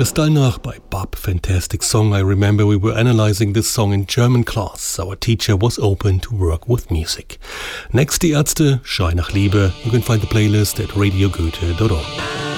Kristallnacht by Bob. Fantastic song. I remember we were analyzing this song in German class. Our teacher was open to work with music. Next, Die Ärzte, Schrei nach Liebe. You can find the playlist at radiogoethe.org.